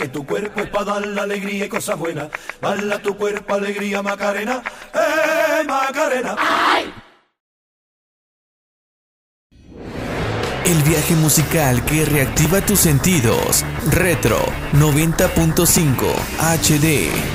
que tu cuerpo es para dar la alegría y cosas buenas. Dale a tu cuerpo alegría, Macarena, Macarena. ¡Ay! El viaje musical que reactiva tus sentidos. Retro 90.5 HD.